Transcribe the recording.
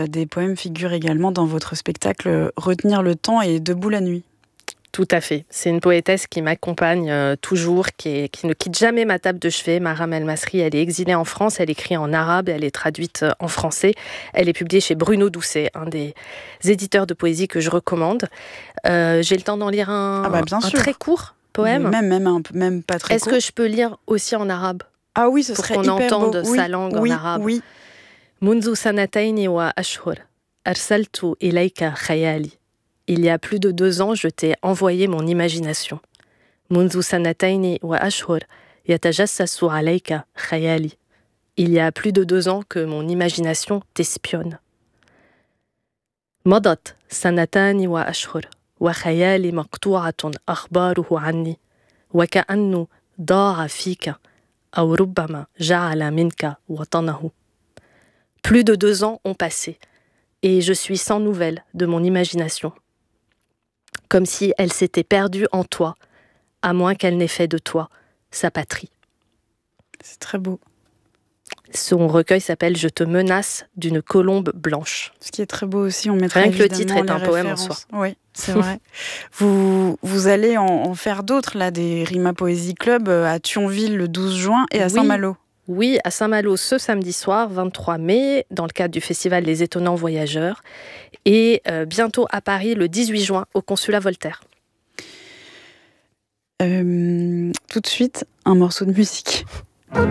des poèmes figurent également dans votre spectacle Retenir le temps et Debout la nuit. Tout à fait. C'est une poétesse qui m'accompagne toujours, qui ne quitte jamais ma table de chevet. Maram El-Masri, elle est exilée en France, elle écrit en arabe, elle est traduite en français. Elle est publiée chez Bruno Doucet, un des éditeurs de poésie que je recommande. J'ai le temps d'en lire un très court poème. Même pas très court. Est-ce que je peux lire aussi en arabe? Ah oui, ce serait hyper beau. Pour qu'on entende sa langue en arabe. Oui. Munzu sanataini wa ashhur, arsaltu ilayka khayali. Il y a plus de 2 ans, je t'ai envoyé mon imagination. Munzu sanataini wa ashhur, yatajassasu alayka khayali. Il y a plus de 2 ans que mon imagination t'espionne. Madat sanatani wa ashhur, wa khayali maqtu'atun akhbaruhu anni, wa ka'annu da'a fika, aw rubbama ja'ala minka watanahu. Plus de 2 ans ont passé, et je suis sans nouvelles de mon imagination. Comme si elle s'était perdue en toi, à moins qu'elle n'ait fait de toi sa patrie. C'est très beau. Son recueil s'appelle « Je te menace d'une colombe blanche ». Ce qui est très beau aussi, on mettra rien que le évidemment titre est un poème en soi. Oui, c'est vrai. Vous allez en faire d'autres, là, des Rima Poésie Club à Thionville le 12 juin et à Saint-Malo. Oui, à Saint-Malo ce samedi soir, 23 mai, dans le cadre du festival Les Étonnants Voyageurs. Et bientôt à Paris, le 18 juin, au Consulat Voltaire. Tout de suite, un morceau de musique.